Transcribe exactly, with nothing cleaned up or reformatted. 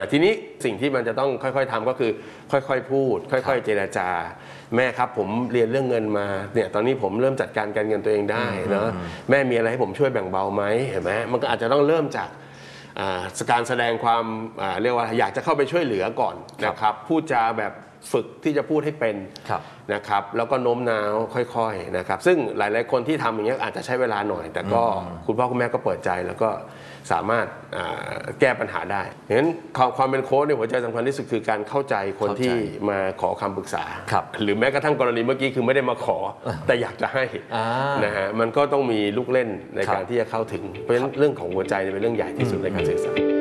แต่ทีนี้สิ่งที่มันจะต้องค่อยๆทำก็คือค่อยๆพูดค่อยๆเจรจาแม่ครับผมเรียนเรื่องเงินมาเนี่ยตอนนี้ผมเริ่มจัดการการเงินตัวเองได้นะแม่มีอะไรให้ผมช่วยแบ่งเบาไหมเห็นไหมมันก็อาจจะต้องเริ่มจากการแสดงความเรียกว่าอยากจะเข้าไปช่วยเหลือก่อนนะครับพูดจาแบบฝึกที่จะพูดให้เป็นนะครับแล้วก็โน้มน้าวค่อยๆนะครับซึ่งหลายๆคนที่ทำอย่างนี้อาจจะใช้เวลาหน่อยแต่ก็คุณพ่อคุณแม่ก็เปิดใจแล้วก็สามารถแก้ปัญหาได้ดังนั้นความเป็นโค้ชในหัวใจสำคัญที่สุดคือการเข้าใจคนที่มาขอคำปรึกษาหรือแม้กระทั่งกรณีเมื่อกี้คือไม่ได้มาขอแต่อยากจะให้นะฮะมันก็ต้องมีลูกเล่นในการที่จะเข้าถึงเพราะฉะนั้นเรื่องของหัวใจเป็นเรื่องใหญ่ที่สุดในการสื่อสาร